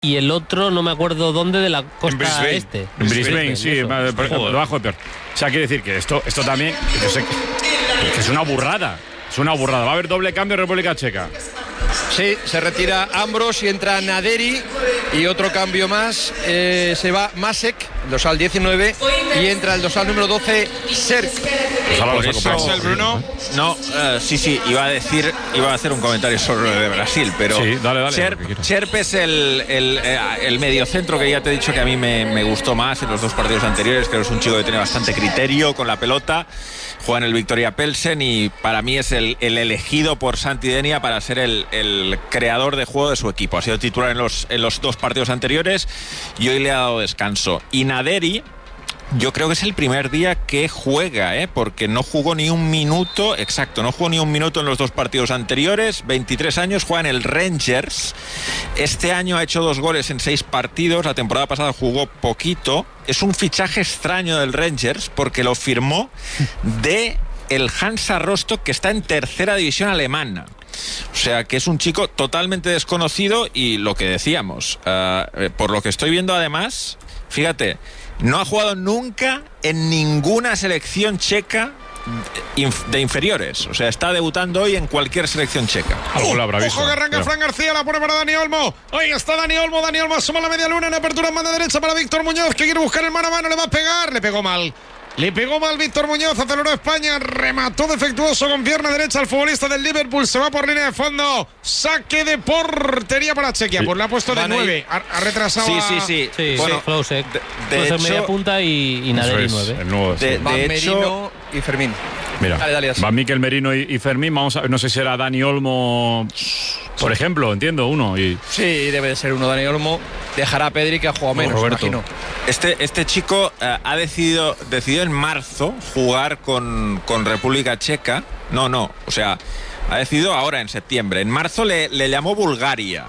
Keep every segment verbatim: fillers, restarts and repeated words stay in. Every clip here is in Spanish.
y el otro no me acuerdo dónde de la costa en Brisbane, este. En Brisbane, sí, eso. lo bajo de peor. O sea, quiere decir que esto, esto también yo sé que, que es una burrada. Es una burrada. Va a haber doble cambio en República Checa. Sí, se retira Ambros y entra Naderi, y otro cambio más, eh, se va Masek, el dorsal diecinueve, y entra el dorsal número doce, Serk. Por eso, el Bruno. No, uh, sí, sí, iba a decir, iba a hacer un comentario sobre lo de Brasil, pero sí, dale, dale, Cherp, Cherp es el, el, el mediocentro que ya te he dicho que a mí me, me gustó más en los dos partidos anteriores, que es un chico que tiene bastante criterio con la pelota, juega en el Victoria Pelsen y para mí es el, el elegido por Santi Denia para ser el, el creador de juego de su equipo. Ha sido titular en los, en los dos partidos anteriores y hoy le ha dado descanso. Y Naderi, yo creo que es el primer día que juega, ¿eh? Porque no jugó ni un minuto, exacto, no jugó ni un minuto en los dos partidos anteriores. veintitrés años, juega en el Rangers. Este año ha hecho dos goles en seis partidos. La temporada pasada jugó poquito. Es un fichaje extraño del Rangers porque lo firmó de el Hansa Rostock, que está en tercera división alemana. O sea, que es un chico totalmente desconocido y lo que decíamos, uh, por lo que estoy viendo además, fíjate, no ha jugado nunca en ninguna selección checa de inferiores. O sea, está debutando hoy en cualquier selección checa. Uh, ojo que arranca Fran García, la pone para Dani Olmo. Ahí está Dani Olmo, Dani Olmo asoma la media luna en apertura en banda derecha para Víctor Muñoz, que quiere buscar el mano a mano, le va a pegar, le pegó mal. Le pegó mal Víctor Muñoz, aceleró España, remató defectuoso con pierna derecha al futbolista del Liverpool, se va por línea de fondo, saque de portería para Chequia, pues le ha puesto de nueve, ha, ha retrasado. Sí, a... sí, sí. Sí, bueno, sí, Klosek. De, de Klosek hecho, media punta y, y Naderi es, nueve. El nuevo, de, sí. de hecho, Merino y Fermín. Mira, dale, dale, va Mikel Merino y, y Fermín. Vamos a, no sé si será Dani Olmo, por ejemplo, entiendo, uno. Y... Sí, debe de ser uno. Dani Olmo dejará a Pedri, que ha jugado menos, Roberto. imagino. Este, este chico uh, ha decidido, decidió en marzo jugar con, con República Checa. No, no, o sea, ha decidido ahora en septiembre. En marzo le, le llamó Bulgaria.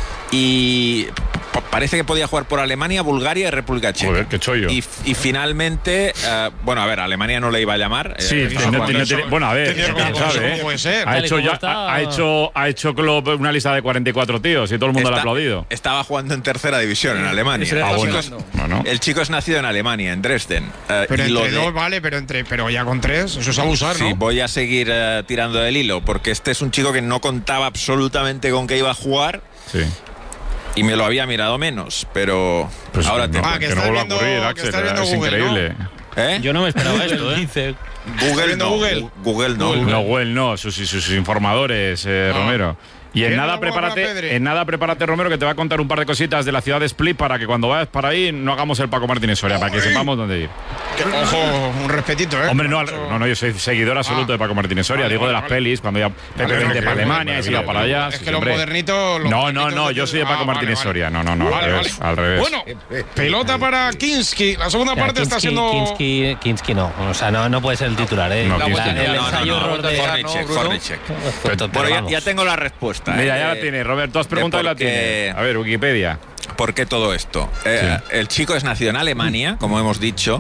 Y parece que podía jugar por Alemania, Bulgaria y República Checa. Joder, qué chollo. Y, y finalmente, uh, bueno, a ver, Alemania no le iba a llamar. Sí, eh, no, no, no tiene, bueno, a ver, Tenía quién como- sabe, ¿cómo ¿eh? puede ser? Ha Tal y hecho como ya, está- ha, ha hecho, ha hecho Klopp una lista de cuarenta y cuatro tíos y todo el mundo le ha está- aplaudido. Estaba jugando en tercera división en Alemania. Y se le Ah, está bueno. sacando. Bueno. El chico es nacido en Alemania, en Dresden. Eh, Pero y lo entre de- dos, vale, pero entre pero ya con tres, eso es abusar, ¿no? Sí, voy a seguir uh, tirando del hilo, porque este es un chico que no contaba absolutamente con que iba a jugar Sí. y me lo había mirado menos, pero Pues ahora no, te... Ah, que, que no estás vuelva viendo- a ocurrir, que Axel. estás viendo Es Google, increíble. ¿Eh? Yo no me esperaba esto, ¿eh? Dice, Google viendo no. Google? Gu- Google no. Google. No, Well, no, sus, sus informadores, eh, Ah. Romero. Y en Bien, nada, vamos para prepárate, Pedri. en nada, prepárate, Romero, que te va a contar un par de cositas de la ciudad de Split para que cuando vayas para ahí no hagamos el Paco Martínez Soria, para que sepamos dónde ir. Que- ojo, un respetito, ¿eh? Hombre, no, Mucho- no, no, yo soy seguidor absoluto Ah. de Paco Martínez Soria. Vale, Digo de vale, las vale. pelis, cuando ya Pepe Vale, vente vale, para vale, Alemania vale, y se iba vale, para vale. allá. Es sí, que los hombre. modernitos... los No, no, modernitos no, de- yo soy de Ah, Paco vale, Martínez vale. Soria. No, no, no, al Vale, revés, vale. al revés. Bueno, pelota para Kinski. La segunda Ya, parte está Kinski, siendo... Kinski, Kinski no. O sea, no, no puede ser el titular, ¿eh? No, La- Kinski el no. No, no, ensayo no, horror de... Hornicek, Bruno. Hornicek. Pero- pero Bueno, ya, vamos. ya tengo la respuesta. Mira, ¿eh? ya la tiene, Roberto. Has preguntado y la porque- tiene. A ver, Wikipedia. ¿Por qué todo esto? Eh, el chico es nacido en Alemania, como hemos dicho,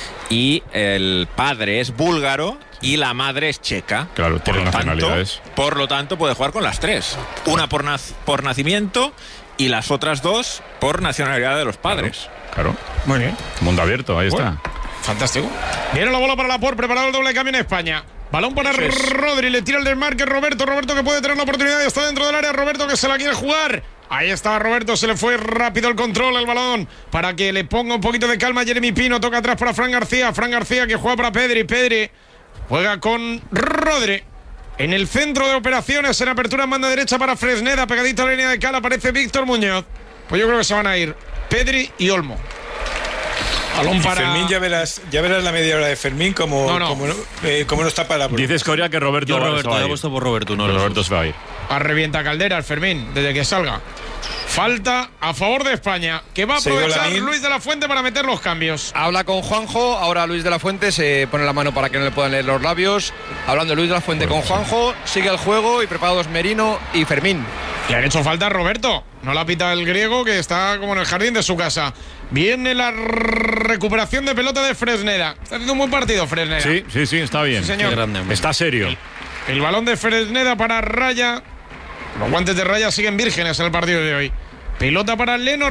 y el padre es búlgaro y la madre es checa. Claro, por tiene lo tanto, nacionalidades. por lo tanto, puede jugar con las tres. Una por, nac- por nacimiento y las otras dos por nacionalidad de los padres. Claro. Muy bien. Mundo abierto, ahí Bueno. está. Fantástico. Viene la bola para la por, preparado el doble cambio en España. Balón para Rodri, le tira el desmarque Roberto, Roberto que puede tener la oportunidad y está dentro del área, Roberto que se la quiere jugar. Ahí estaba Roberto, se le fue rápido el control, el balón, para que le ponga un poquito de calma a Jeremy Pino, toca atrás para Fran García, Fran García que juega para Pedri, Pedri juega con Rodri. En el centro de operaciones, en apertura en banda derecha para Fresneda, pegadito a la línea de cal, aparece Víctor Muñoz. Pues yo creo que se van a ir Pedri y Olmo. Balón Y para... Fermín, ya verás, ya verás la media hora de Fermín como No, no. como no, eh, como no está para la Dices Coria que Roberto Yo va- se Roberto, va a yo he ir. puesto por Roberto, no Que los Roberto dos. se va a ir. A revienta Caldera el Fermín, desde que salga. Falta a favor de España, que va a Se ha ido aprovechar Lamine. Luis de la Fuente para meter los cambios. Habla con Juanjo, ahora Luis de la Fuente se pone la mano para que no le puedan leer los labios. Hablando Luis de la Fuente con Juanjo, sigue el juego y preparados Merino y Fermín. Le han hecho falta a Roberto. No la pita el griego que está como en el jardín de su casa. Viene la recuperación de pelota de Fresneda. Está haciendo un buen partido Fresneda. Sí, sí, sí, está bien. Sí, señor. Qué grande, hombre. Está serio. El balón de Fresneda para Raya. Los guantes de Raya siguen vírgenes en el partido de hoy. Pelota para Leno.